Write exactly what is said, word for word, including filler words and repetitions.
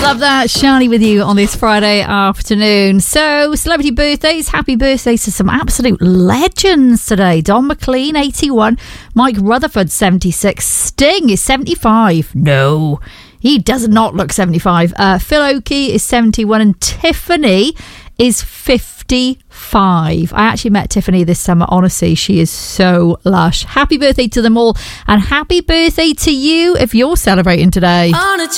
Love that. Shani with you on this Friday afternoon. So, celebrity birthdays. Happy birthdays to some absolute legends today. Don McLean, eighty-one. Mike Rutherford, seventy-six. Sting is seventy-five. No, he does not look seventy-five. Uh, Phil Oakey is seventy-one. And Tiffany is fifty-five. I actually met Tiffany this summer. Honestly, she is so lush. Happy birthday to them all. And happy birthday to you if you're celebrating today. On a